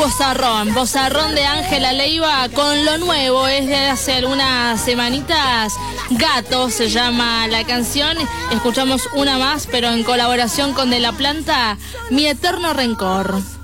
Vozarrón de Ángela Leiva con lo nuevo, es de hace algunas semanitas. Gato se llama la canción. Escuchamos una más, pero en colaboración con De La Planta, Mi Eterno Rencor.